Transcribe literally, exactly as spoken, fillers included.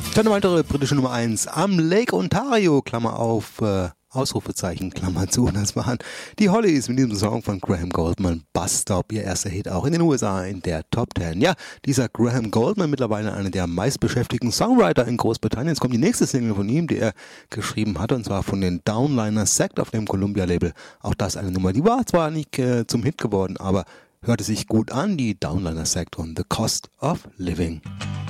Dann eine weitere britische Nummer eins am Lake Ontario, Klammer auf, äh, Ausrufezeichen, Klammer zu. Das waren die Hollies mit diesem Song von Graham Goldman, Bus Stop, ihr erster Hit auch in den U S A in der Top Ten. Ja, dieser Graham Goldman, mittlerweile einer der meistbeschäftigten Songwriter in Großbritannien. Jetzt kommt die nächste Single von ihm, die er geschrieben hat, und zwar von den Downliner Sect auf dem Columbia-Label. Auch das eine Nummer, die war zwar nicht äh, zum Hit geworden, aber hörte sich gut an, die Downliner Sect und The Cost of Living.